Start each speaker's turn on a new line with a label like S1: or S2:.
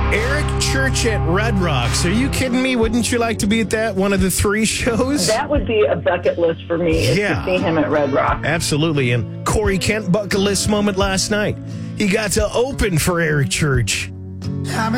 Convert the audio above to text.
S1: Eric Church at Red Rocks. Are you kidding me? Wouldn't you like to be at that, one of the 3 shows?
S2: That would be a bucket list for me, is to see him at Red Rock.
S1: Absolutely. And Corey Kent, bucket list moment last night. He got to open for Eric Church.